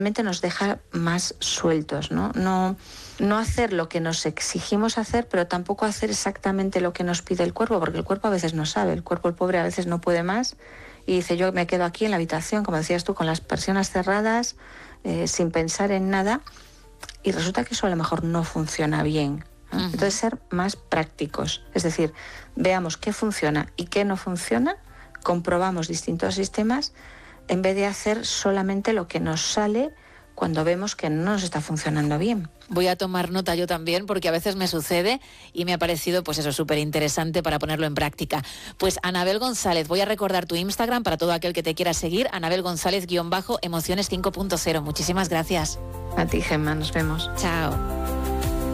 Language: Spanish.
nos deja más sueltos, ¿no? No hacer lo que nos exigimos hacer, pero tampoco hacer exactamente lo que nos pide el cuerpo, porque el cuerpo a veces no sabe, el cuerpo, el pobre, a veces no puede más y dice, yo me quedo aquí en la habitación, como decías tú, con las persianas cerradas, sin pensar en nada, y resulta que eso a lo mejor no funciona bien, ¿no? Uh-huh. Entonces, ser más prácticos, es decir, veamos qué funciona y qué no funciona, comprobamos distintos sistemas, en vez de hacer solamente lo que nos sale cuando vemos que no nos está funcionando bien. Voy a tomar nota yo también, porque a veces me sucede y me ha parecido, pues eso, súper interesante para ponerlo en práctica. Pues Anabel González, voy a recordar tu Instagram para todo aquel que te quiera seguir, Anabel González_emociones 5.0. Muchísimas gracias. A ti, Gemma, nos vemos. Chao.